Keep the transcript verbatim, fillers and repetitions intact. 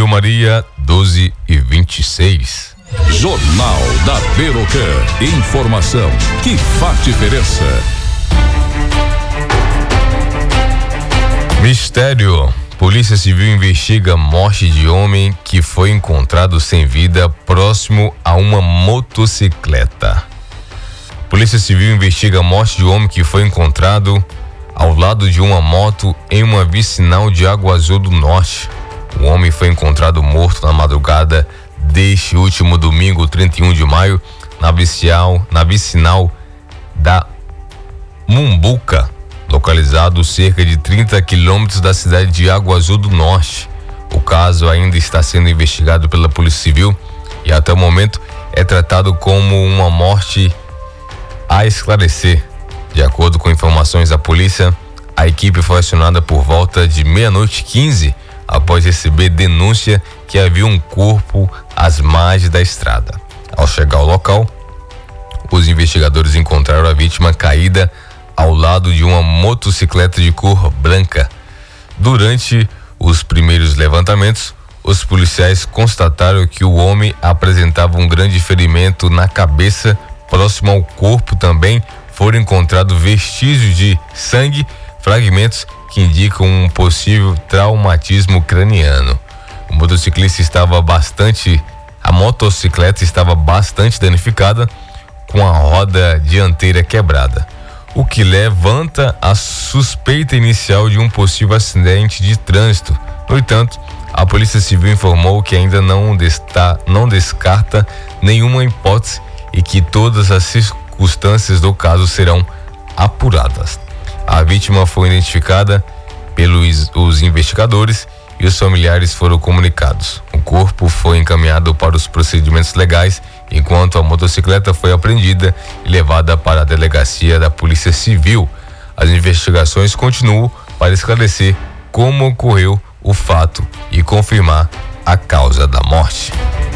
Rio Maria, doze e vinte e seis. Jornal da Berocan. Informação que faz diferença. Mistério. Polícia Civil investiga morte de homem que foi encontrado sem vida próximo a uma motocicleta. Polícia Civil investiga a morte de homem que foi encontrado ao lado de uma moto em uma vicinal de Água Azul do Norte. O homem foi encontrado morto na madrugada deste último domingo, trinta e um de maio, na vicinal, na vicinal da Mumbuca, localizado cerca de trinta quilômetros da cidade de Água Azul do Norte. O caso ainda está sendo investigado pela Polícia Civil e até o momento é tratado como uma morte a esclarecer. De acordo com informações da polícia, a equipe foi acionada por volta de meia-noite e quinze após receber denúncia que havia um corpo às margens da estrada. Ao chegar ao local, os investigadores encontraram a vítima caída ao lado de uma motocicleta de cor branca. Durante os primeiros levantamentos, os policiais constataram que o homem apresentava um grande ferimento na cabeça. Próximo ao corpo também foram encontrados vestígios de sangue, fragmentos que indicam um possível traumatismo craniano. O motociclista estava bastante, a motocicleta estava bastante danificada, com a roda dianteira quebrada, o que levanta a suspeita inicial de um possível acidente de trânsito. No entanto, a Polícia Civil informou que ainda não, desta, não descarta nenhuma hipótese e que todas as circunstâncias do caso serão apuradas. A vítima foi identificada pelos os investigadores e os familiares foram comunicados. O corpo foi encaminhado para os procedimentos legais, enquanto a motocicleta foi apreendida e levada para a delegacia da Polícia Civil. As investigações continuam para esclarecer como ocorreu o fato e confirmar a causa da morte.